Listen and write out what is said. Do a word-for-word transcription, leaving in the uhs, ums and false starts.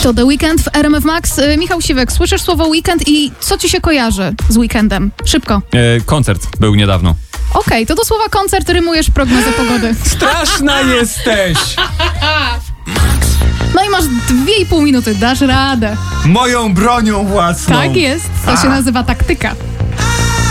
To The Weekend w R M F Max. Yy, Michał Siwek, słyszysz słowo weekend i co ci się kojarzy z weekendem? Szybko. E, koncert był niedawno. Okej, okay, to do słowa koncert rymujesz prognozę pogody. Straszna jesteś! No i masz dwie i pół minuty, dasz radę. Moją bronią własną. Tak jest, to się nazywa taktyka.